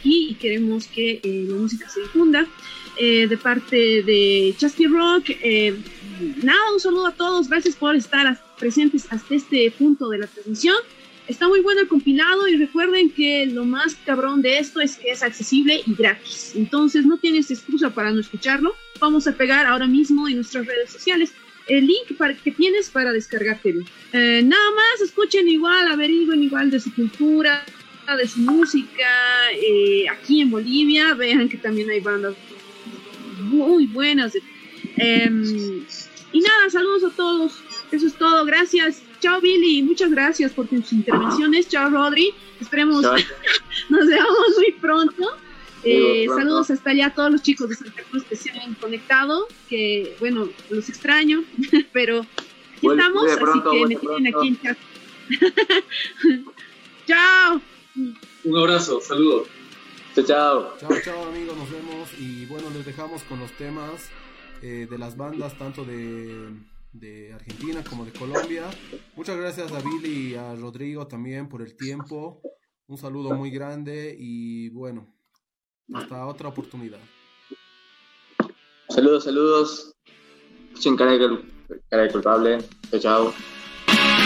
aquí y queremos que la música se difunda. De parte de Chasky Rock, nada, un saludo a todos, gracias por estar presentes hasta este punto de la transmisión. Está muy bueno el compilado y recuerden que lo más cabrón de esto es que es accesible y gratis, entonces no tienes excusa para no escucharlo. Vamos a pegar ahora mismo en nuestras redes sociales el link que tienes para descargártelo. Nada más, escuchen igual, averigüen igual de su cultura, de su música, aquí en Bolivia, vean que también hay bandas muy buenas. Y nada, saludos a todos. Eso es todo, gracias. Chao Billy, muchas gracias por tus intervenciones. Chao Rodri, esperemos nos veamos muy pronto. Saludos hasta allá a todos los chicos de Santa Cruz que se han conectado, que bueno, los extraño, pero aquí estamos, así que me tienen aquí en chat. Chao. Un abrazo, saludos. Chao. Chao amigos, nos vemos y bueno, les dejamos con los temas de las bandas tanto de Argentina como de Colombia. Muchas gracias a Billy y a Rodrigo también por el tiempo. Un saludo muy grande y bueno, hasta otra oportunidad. Saludos. Escuchen cara de culpable. Chao.